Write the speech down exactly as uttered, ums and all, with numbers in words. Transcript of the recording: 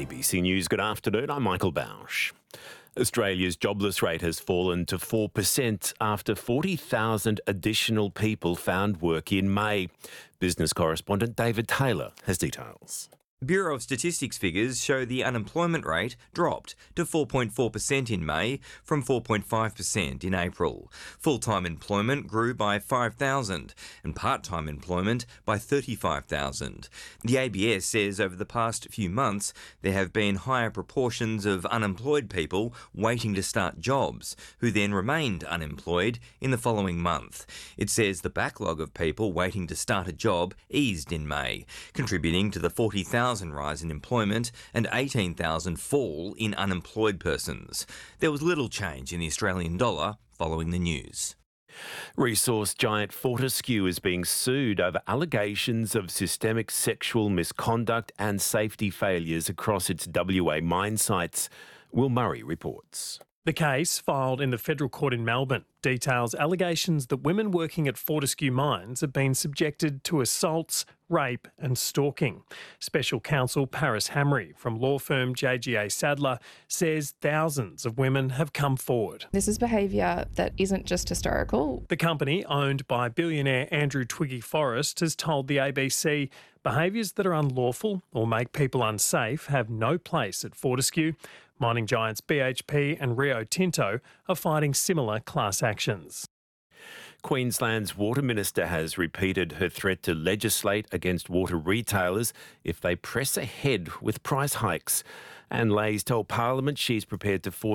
A B C News, good afternoon. I'm Michael Bausch. Australia's jobless rate has fallen to four percent after forty thousand additional people found work in May. Business correspondent David Taylor has details. Bureau of Statistics figures show the unemployment rate dropped to four point four percent in May from four point five percent in April. Full-time employment grew by five thousand and part-time employment by thirty-five thousand. The A B S says over the past few months there have been higher proportions of unemployed people waiting to start jobs, who then remained unemployed in the following month. It says the backlog of people waiting to start a job eased in May, contributing to the forty thousand rise in employment and eighteen thousand fall in unemployed persons. There was little change in the Australian dollar following the news. Resource giant Fortescue is being sued over allegations of systemic sexual misconduct and safety failures across its W A mine sites. Will Murray reports. The case, filed in the Federal Court in Melbourne, details allegations that women working at Fortescue Mines have been subjected to assaults, rape and stalking. Special counsel Paris Hamry from law firm J G A Sadler says thousands of women have come forward. This is behaviour that isn't just historical. The company, owned by billionaire Andrew Twiggy Forrest, has told the A B C behaviours that are unlawful or make people unsafe have no place at Fortescue. Mining giants B H P and Rio Tinto are fighting similar class actions. Queensland's water minister has repeated her threat to legislate against water retailers if they press ahead with price hikes. Anne Lays told Parliament she's prepared to force